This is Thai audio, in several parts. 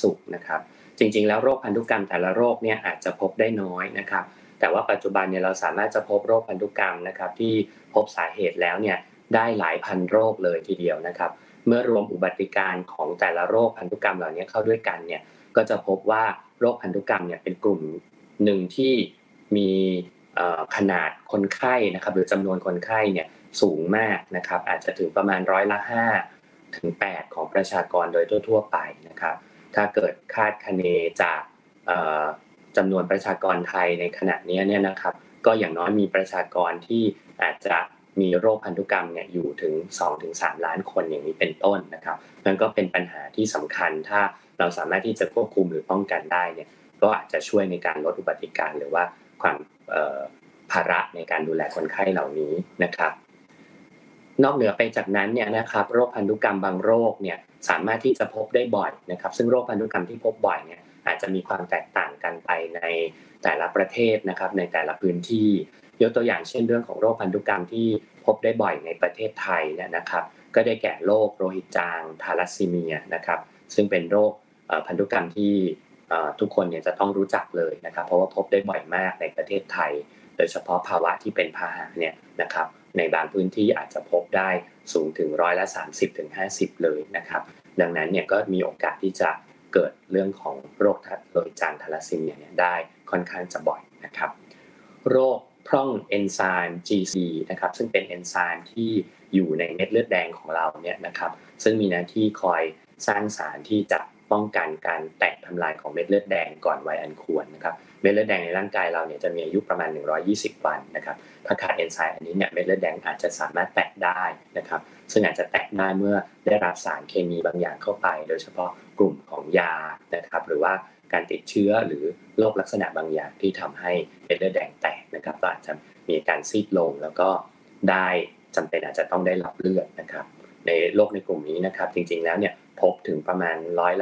สุขนะครับจริงๆแล้วโรคพันธุกรรมแต่ละโรคเนี่ยอาจจะพบได้น้อยนะครับแต่ว่าปัจจุบันเนี่ยเราสามารถจะพบโรคพันธุกรรมนะครับที่พบสาเหตุแล้วเนี่ยได้หลายพันโรคเลยทีเดียวนะครับเมื่อรวมอุบัติการณ์ของแต่ละโรคพันธุกรรมเหล่านี้เข้าด้วยกันเนี่ยก็จะพบว่าโรคพันธุกรรมเนี่ยเป็นกลุ่มหนึ่งที่มีขนาดคนไข้นะครับหรือจำนวนคนไข้เนี่ยสูงมากนะครับอาจจะถึงประมาณ5%ถึง8ของประชากรโดยทั่วๆไปนะครับถ้าเกิดคาดคะเนจากเอ่อจำนวนประชากรไทยในขณะนี้เนี่ยนะครับก็อย่างน้อยมีประชากรที่อาจจะมีโรคพันธุกรรมเนี่ยอยู่ถึง2-3ล้านคนอย่างนี้เป็นต้นนะครับนั่นก็เป็นปัญหาที่สำคัญถ้าเราสามารถที่จะควบคุมหรือป้องกันได้เนี่ยก็อาจจะช่วยในการลดอุบัติการณ์หรือว่าความภาระในการดูแลคนไข้เหล่านี้นะครับนอกเหนือไปจากนั้นเนี่ยนะครับโรคพันธุกรรมบางโรคเนี่ยสามารถที่จะพบได้บ่อยนะครับซึ่งโรคพันธุกรรมที่พบบ่อยเนี่ยอาจจะมีความแตกต่างกันไปในแต่ละประเทศนะครับในแต่ละพื้นที่ยกตัวอย่างเช่นเรื่องของโรคพันธุกรรมที่พบได้บ่อยในประเทศไทยเนี่ยนะครับก็ได้แก่โรคโลหิตจางทาลัสซีเมียนะครับซึ่งเป็นโรคพันธุกรรมที่ทุกคนเนี่ยจะต้องรู้จักเลยนะครับเพราะว่าพบได้บ่อยมากในประเทศไทยโดยเฉพาะภาวะที่เป็นพาหะเนี่ยนะครับในบางพื้นที่อาจจะพบได้สูงถึง30-50%เลยนะครับดังนั้นเนี่ยก็มีโอกาสที่จะเกิดเรื่องของโรคโลหิตจางทาลัสซีเมียเนี่ยได้ค่อนข้างจะบ่อยนะครับโรคพร่องเอนไซม์ GC นะครับซึ่งเป็นเอนไซม์ที่อยู่ในเม็ดเลือดแดงของเราเนี่ยนะครับซึ่งมีหน้าที่คอยสร้างสารที่จะป้องกันการแตกทำลายของเม็ดเลือดแดงก่อนวัยอันควรนะครับเม็ดเลือดแดงในร่างกายเราเนี่ยจะมีอายุประมาณ120วันนะครับถ้าขาดเอนไซม์อันนี้เนี่ยเม็ดเลือดแดงอาจจะสามารถแตกได้นะครับซึ่งอาจจะแตกได้เมื่อได้รับสารเคมีบางอย่างเข้าไปโดยเฉพาะกลุ่มของยานะครับหรือว่าการติดเชื้อหรือโรคลักษณะบางอย่างที่ทำให้เม็ดเลือดแดงแตกนะครับก็อาจจะมีการซีดลงแล้วก็ได้จำเป็นอาจจะต้องได้รับเลือดนะครับในโรคในกลุ่มนี้นะครับจริงๆแล้วเนี่ยพบถึงประมาณ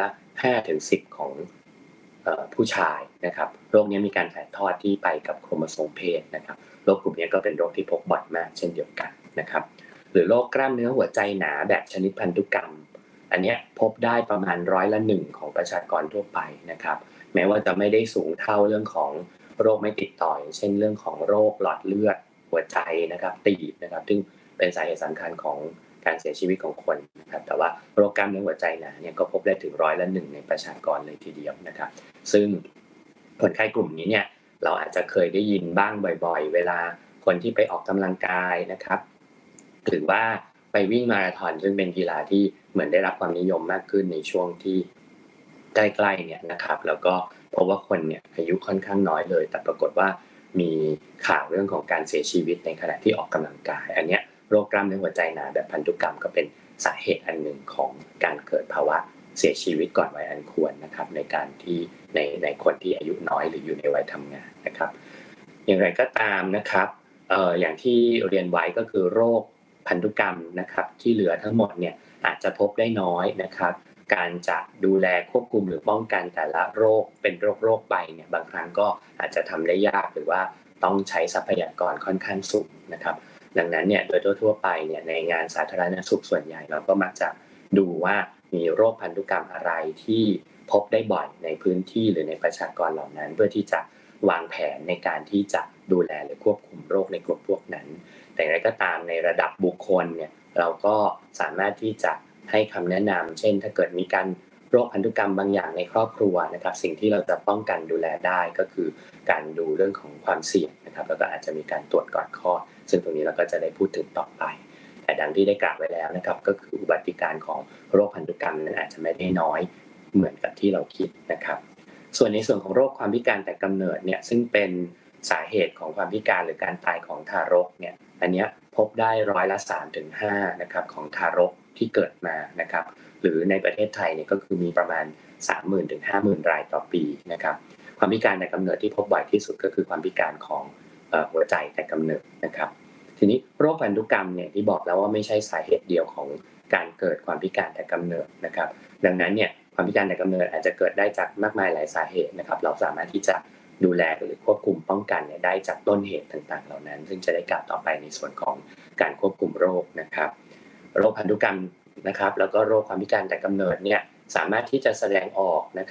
5-10ของผู้ชายนะครับโรคนี้มีการถ่ายทอดที่ไปกับโครโมโซมเพศนะครับโรคกลุ่มนี้ก็เป็นโรคที่พบบ่อยมากเช่นเดียวกันนะครับหรือโรคกล้ามเนื้อหัวใจหนาแบบชนิดพันธุกรรมอันนี้พบได้ประมาณ1%ของประชากรทั่วไปนะครับแม้ว่าจะไม่ได้สูงเท่าเรื่องของโรคไม่ติดต่ออย่างเช่นเรื่องของโรคหลอดเลือดหัวใจนะครับตีบนะครับซึ่งเป็นสาเหตุสำคัญของการเสียชีวิตของคนนะครับแต่ว่าโรคกล้ามเนื้อหัวใจหนาเนี่ยก็พบได้ถึง1%ในประชากรเลยทีเดียวนะครับซึ่งคนไข้กลุ่มนี้เนี่ยเราอาจจะเคยได้ยินบ้างบ่อยๆเวลาคนที่ไปออกกำลังกายนะครับหรือว่าไปวิ่งมาราธอนซึ่งเป็นกีฬาที่เหมือนได้รับความนิยมมากขึ้นในช่วงที่ใกล้ๆเนี่ยนะครับแล้วก็พบว่าคนเนี่ยอายุค่อนข้างน้อยเลยแต่ปรากฏว่ามีข่าวเรื่องของการเสียชีวิตในขณะที่ออกกำลังกายอันเนี้ยโรคกล้ามเนื้อหัวใจหนาแบบพันธุกรรมก็เป็นสาเหตุอันหนึ่งของการเกิดภาวะเสียชีวิตก่อนวัยอันควรนะครับในการที่ในคนที่อายุน้อยหรืออยู่ในวัยทำงานนะครับอย่างไรก็ตามนะครับอย่างที่เรียนไว้ก็คือโรคพันธุกรรมนะครับที่เหลือทั้งหมดเนี่ยอาจจะพบได้น้อยนะครับการจะดูแลควบคุมหรือป้องกันแต่ละโรคเป็นโรคไปเนี่ยบางครั้งก็อาจจะทำได้ยากหรือว่าต้องใช้ทรัพยากรค่อนข้างสูงนะครับดังนั้นเนี่ยโดยทั่วๆไปเนี่ยในงานสาธารณสุขส่วนใหญ่เราก็มักจะดูว่ามีโรคพันธุกรรมอะไรที่พบได้บ่อยในพื้นที่หรือในประชากรเหล่านั้นเพื่อที่จะวางแผนในการที่จะดูแลหรือควบคุมโรคในกลุ่มพวกนั้นแต่อย่างไรก็ตามในระดับบุคคลเนี่ยเราก็สามารถที่จะให้คำแนะนำเช่นถ้าเกิดมีการโรคพันธุกรรมบางอย่างในครอบครัวนะครับสิ่งที่เราจะป้องกันดูแลได้ก็คือการดูเรื่องของความเสี่ยงนะครับแล้วก็อาจจะมีการตรวจก่อนคลอดซึ่งตรงนี้เราก็จะได้พูดถึงต่อไปแต่ดังที่ได้กล่าวไว้แล้วนะครับก็คืออุบัติการณ์ของโรคพันธุกรรมนั้นอาจจะไม่ได้น้อยเหมือนกับที่เราคิดนะครับส่วนในส่วนของโรคความพิการแต่กำเนิดเนี่ยซึ่งเป็นสาเหตุของความพิการหรือการตายของทารกเนี่ยอันเนี้ยพบได้3-5%นะครับของทารกที่เกิดมานะครับหรือในประเทศไทยเนี่ยก็คือมีประมาณ 30,000-50,000 รายต่อปีนะครับความพิการแต่กำเนิดที่พบบ่อยที่สุดก็คือความพิการของหัวใจแต่กำเนิดนะครับทีนี้โรคพันธุกรรมเนี่ยที่บอกแล้วว่าไม่ใช่สาเหตุเดียวของการเกิดความพิการแต่กำเนิดนะครับดังนั้นเนี่ยความพิการแต่กำเนิดอาจจะเกิดได้จากมากมายหลายสาเหตุนะครับเราสามารถที่จะดูแลหรือควบคุมป้องกันเนี่ยได้จากต้นเหตุต่างๆเหล่านั้นซึ่งจะได้กล่าวต่อไปในส่วนของการควบคุมโรคนะครับโรคพันธุกรรมนะครับแล้วก็โรคความพิการแต่กำเนิดเนี่ยสามารถที่จะแสดงออกนะ